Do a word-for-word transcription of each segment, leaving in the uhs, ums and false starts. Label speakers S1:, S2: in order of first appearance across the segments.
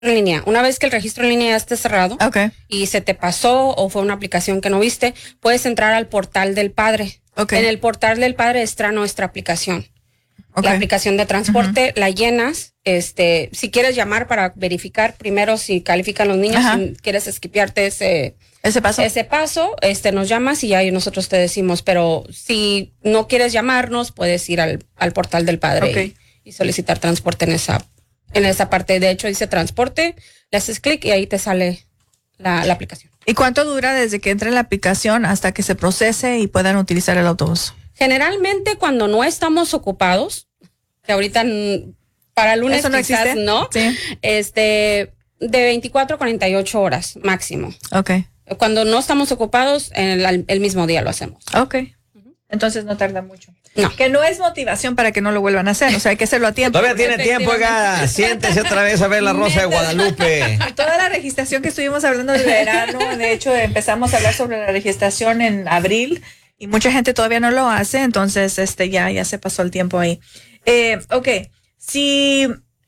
S1: en línea. Una vez que el registro en línea ya esté cerrado
S2: okay.
S1: y se te pasó o fue una aplicación que no viste, puedes entrar al portal del padre.
S2: Okay.
S1: En el portal del padre está nuestra aplicación. Okay. La aplicación de transporte, uh-huh. la llenas. Este, si quieres llamar para verificar primero si califican los niños, uh-huh. si quieres esquipearte ese,
S2: ese paso,
S1: ese paso, este, nos llamas y ya nosotros te decimos. Pero si no quieres llamarnos, puedes ir al, al portal del padre okay. y, y solicitar transporte en esa En esa parte. De hecho, dice transporte, le haces clic y ahí te sale la, la aplicación.
S2: ¿Y cuánto dura desde que entre la aplicación hasta que se procese y puedan utilizar el autobús?
S1: Generalmente cuando no estamos ocupados, que ahorita para lunes
S2: ¿Eso no
S1: quizás
S2: existe?
S1: no,
S2: sí.
S1: este, de veinticuatro a cuarenta y ocho horas máximo.
S2: Okay.
S1: Cuando no estamos ocupados, el, el mismo día lo hacemos.
S2: Okay. Entonces no tarda mucho.
S1: No.
S2: Que no es motivación para que no lo vuelvan a hacer, o sea, hay que hacerlo a tiempo.
S3: Todavía tiene tiempo, oiga, siéntese otra vez a ver la Rosa de Guadalupe.
S2: Toda la registración que estuvimos hablando del verano, de hecho empezamos a hablar sobre la registración en abril y mucha gente todavía no lo hace, entonces este ya, ya se pasó el tiempo ahí. Eh, ok, si,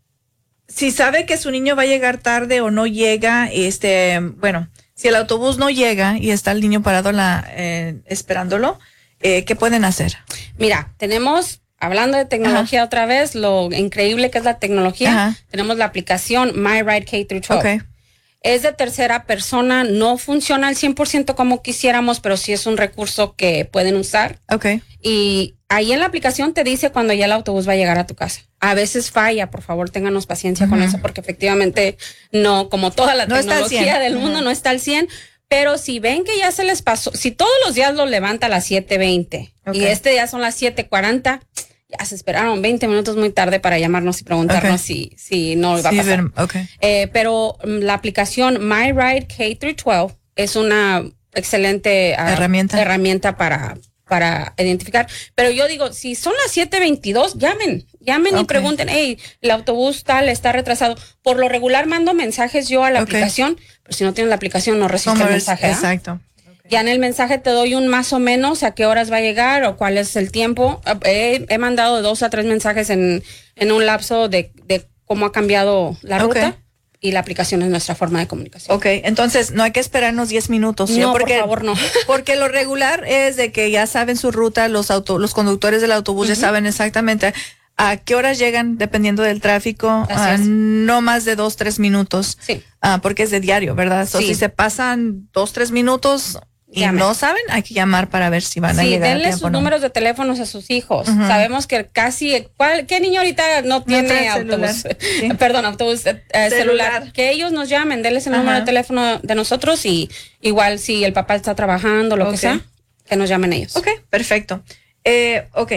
S2: si sabe que su niño va a llegar tarde o no llega, este, bueno, si el autobús no llega y está el niño parado la, eh, esperándolo, Eh, ¿qué pueden hacer?
S1: Mira, tenemos, hablando de tecnología Ajá. otra vez, lo increíble que es la tecnología, Ajá. tenemos la aplicación MyRide K through twelve.
S2: Okay.
S1: Es de tercera persona, no funciona al cien por ciento como quisiéramos, pero sí es un recurso que pueden usar.
S2: Okay.
S1: Y ahí en la aplicación te dice cuando ya el autobús va a llegar a tu casa. A veces falla, por favor, ténganos paciencia uh-huh. con eso, porque efectivamente no, como toda la
S2: no
S1: tecnología del mundo, uh-huh. no está al cien. Pero si ven que ya se les pasó, si todos los días lo levanta a las siete veinte okay. y este día son las siete cuarenta, ya se esperaron veinte minutos muy tarde para llamarnos y preguntarnos okay. si, si no va sí, a pasar.
S2: Okay.
S1: Eh, pero la aplicación MyRide K through twelve es una excelente uh,
S2: herramienta,
S1: herramienta para, para identificar. Pero yo digo, si son las siete veintidós, llamen, llamen okay. y pregunten, hey, el autobús tal está retrasado. Por lo regular mando mensajes yo a la okay. aplicación, pero si no tienes la aplicación no recibes el mensaje.
S2: Exacto.
S1: Okay. Ya en el mensaje te doy un más o menos a qué horas va a llegar o cuál es el tiempo. He, he mandado dos a tres mensajes en, en un lapso de, de cómo ha cambiado la ruta. Okay. Y la aplicación es nuestra forma de comunicación.
S2: Ok, entonces no hay que esperarnos diez minutos.
S1: No,
S2: porque,
S1: por favor, no.
S2: Porque lo regular es de que ya saben su ruta, los auto, los conductores del autobús uh-huh. ya saben exactamente a qué horas llegan dependiendo del tráfico. Uh, no más de dos, tres minutos.
S1: Sí.
S2: Uh, porque es de diario, ¿verdad? So, sí. Si se pasan dos, tres minutos y Llamen. no saben, hay que llamar para ver si van sí, a llegar. Sí,
S1: denle sus no. números de teléfonos a sus hijos. Uh-huh. Sabemos que casi, ¿cuál, ¿qué niño ahorita no tiene no autobús? Sí. Perdón, autobús eh, celular. celular. Que ellos nos llamen, denles el uh-huh. número de teléfono de nosotros y igual si el papá está trabajando, lo okay. que sea, que nos llamen ellos.
S2: Ok, perfecto. Eh, ok,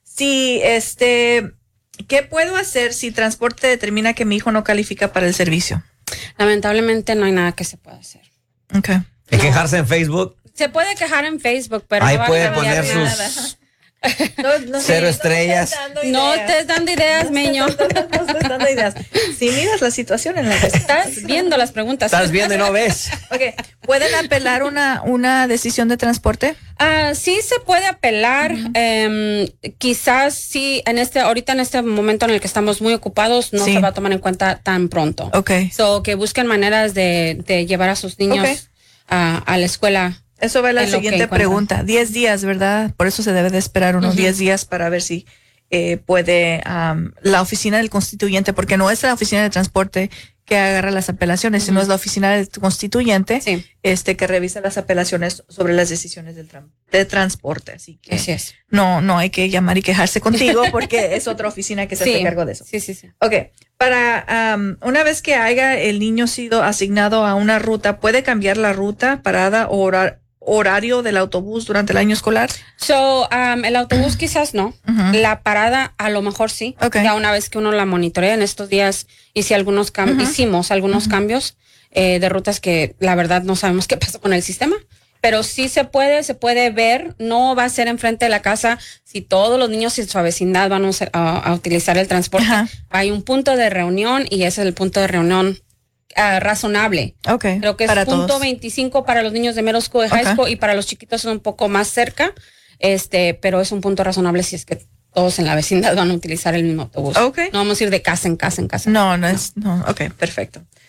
S2: si este, ¿qué puedo hacer si transporte determina que mi hijo no califica para el servicio?
S1: Lamentablemente no hay nada que se pueda hacer.
S2: Ok.
S3: ¿Y no. quejarse en Facebook?
S1: Se puede quejar en Facebook, pero
S3: ahí
S1: no va
S3: puede
S1: a
S3: poner sus no, no, cero sí, estrellas.
S1: No estés dando ideas, no meño.
S2: No estés dando ideas. Si miras la situación en la que
S1: estás viendo las preguntas.
S3: Estás viendo y no ves.
S2: Okay. ¿Pueden apelar una, una decisión de transporte?
S1: Uh, sí se puede apelar. Uh-huh. um, quizás sí, en este, ahorita en este momento en el que estamos muy ocupados, no sí. se va a tomar en cuenta tan pronto.
S2: Okay.
S1: So, que busquen maneras de, de llevar a sus niños okay. a, a la escuela.
S2: Eso va a la siguiente pregunta. Diez días, ¿verdad? Por eso se debe de esperar unos diez uh-huh. días para ver si eh, puede um, la oficina del constituyente, porque no es la oficina de transporte que agarra las apelaciones, uh-huh. sino es la oficina del constituyente
S1: sí.
S2: este que revisa las apelaciones sobre las decisiones del tra- de transporte. Así que
S1: Así es.
S2: no, no hay que llamar y quejarse contigo porque es otra oficina que se
S1: sí.
S2: hace cargo de eso.
S1: Sí, sí, sí.
S2: Ok. Para um, una vez que haya el niño sido asignado a una ruta, ¿puede cambiar la ruta, parada o horario? horario del autobús durante el año escolar?
S1: So, um, el autobús quizás no. Uh-huh. La parada a lo mejor sí.
S2: Okay.
S1: Ya una vez que uno la monitorea en estos días hice algunos cam- uh-huh. hicimos algunos uh-huh. cambios eh, de rutas que la verdad no sabemos qué pasó con el sistema. Pero sí se puede, se puede ver. No va a ser enfrente de la casa. Si todos los niños en su vecindad van a, usar, a, a utilizar el transporte, uh-huh. hay un punto de reunión y ese es el punto de reunión Uh, razonable.
S2: Okay.
S1: Creo que es
S2: para
S1: punto
S2: todos.
S1: veinticinco para los niños de middle school y high
S2: okay.
S1: school y para los chiquitos es un poco más cerca, este, pero es un punto razonable si es que todos en la vecindad van a utilizar el mismo autobús.
S2: Okay.
S1: No vamos a ir de casa en casa en casa.
S2: No, no es, no, ok, perfecto.